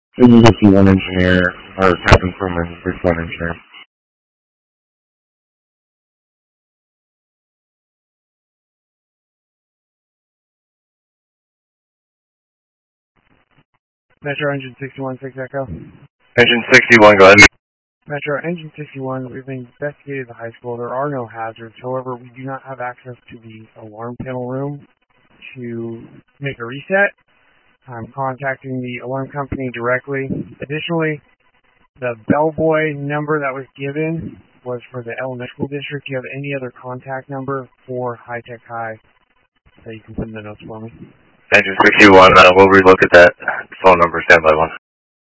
This is a C1 engineer, or Captain Crewman, 61 engineer. Metro Engine 61, 6 Echo. Engine 61, go ahead. Metro Engine 61, we've investigated the high school. There are no hazards. However, we do not have access to the alarm panel room to make a reset. I'm contacting the alarm company directly. Additionally, the bellboy number that was given was for the elementary school district. Do you have any other contact number for High Tech High that you can put in the notes for me? Engine 61, we'll relook at that phone number, standby one.